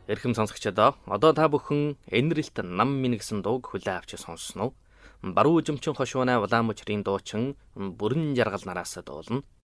Эрхэм сонсогчдоо одоо та бүхэн энэрэлт нам минь гэсэн дууг хүлээн авч сонссноо. Баруун үзэмчин хошуунаа улаан мөчрийн дуучин бүрэн жаргал нараас дуулна.